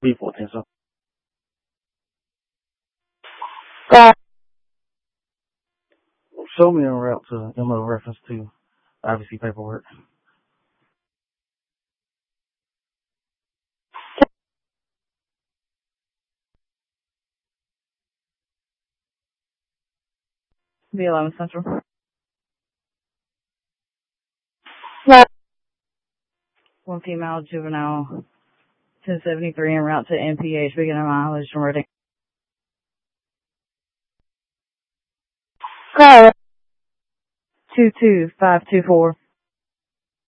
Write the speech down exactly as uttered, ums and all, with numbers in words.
B fourteen, so. Got Show me en route to M O reference to I V C paperwork. B eleven Central. What? One female juvenile, ten seventy-three en route to M P H, beginning mileage from Reading. Car. two two five two four.